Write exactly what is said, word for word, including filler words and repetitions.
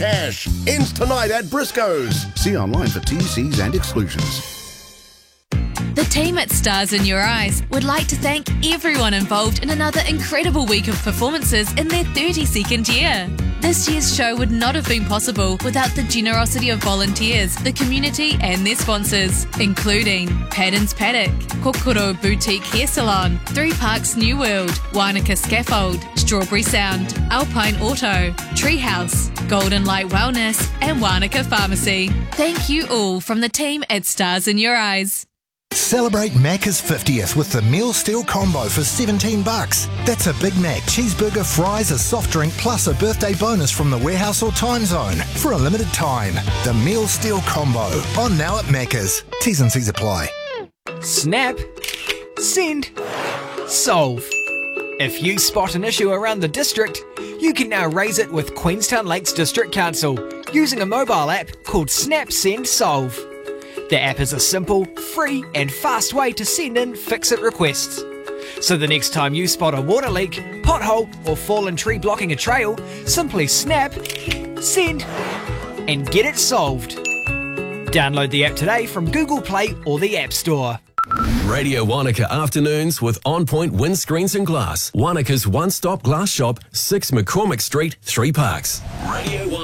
cash. Ends tonight at Briscoe's. See online for T Cs and exclusions. The team at Stars in Your Eyes would like to thank everyone involved in another incredible week of performances in their thirty-second year. This year's show would not have been possible without the generosity of volunteers, the community and their sponsors, including Paddon's Paddock, Kokoro Boutique Hair Salon, Three Parks New World, Wanaka Scaffold, Strawberry Sound, Alpine Auto, Treehouse, Golden Light Wellness and Wanaka Pharmacy. Thank you all from the team at Stars in Your Eyes. Celebrate Macca's fiftieth with the Meal Steal Combo for seventeen bucks. That's a Big Mac, cheeseburger, fries, a soft drink, plus a birthday bonus from the warehouse or time zone for a limited time. The Meal Steal Combo, on now at Macca's. T's and C's apply. Snap, send, solve. If you spot an issue around the district, you can now raise it with Queenstown Lakes District Council using a mobile app called Snap Send Solve. The app is a simple, free and fast way to send in fix-it requests. So the next time you spot a water leak, pothole or fallen tree blocking a trail, simply snap, send and get it solved. Download the app today from Google Play or the App Store. Radio Wanaka Afternoons with On Point Windscreens and Glass. Wanaka's one-stop glass shop, six McCormick Street, Three Parks. Radio